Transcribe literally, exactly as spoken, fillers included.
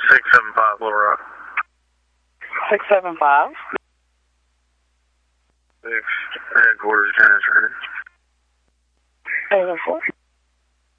six seven five, Little Rock. six seven five. Six, headquarters, Janice Ready. eight oh four.